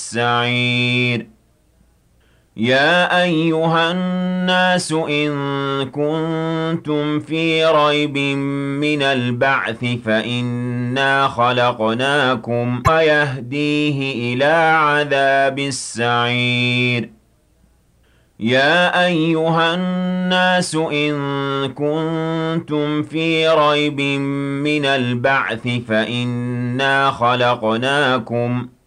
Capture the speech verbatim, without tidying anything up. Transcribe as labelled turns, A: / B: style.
A: السَّعِيرِ يَا أَيُّهَا النَّاسُ إِن كُنتُمْ فِي رَيْبٍ مِّنَ الْبَعْثِ فَإِنَّا خَلَقْنَاكُم وَيَهْدِيهِ إِلَىٰ عَذَابِ السَّعِيرِ يَا أَيُّهَا النَّاسُ إِن كُنتُمْ فِي رَيْبٍ مِّنَ الْبَعْثِ فَإِنَّا خَلَقْنَاكُم